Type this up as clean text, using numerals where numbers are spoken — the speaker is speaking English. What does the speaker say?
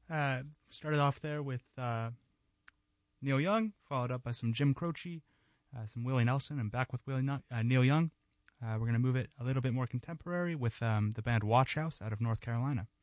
Started off there with Neil Young, followed up by some Jim Croce, some Willie Nelson, and back with Neil Young. We're going to move it a little bit more contemporary with the band Watch House out of North Carolina.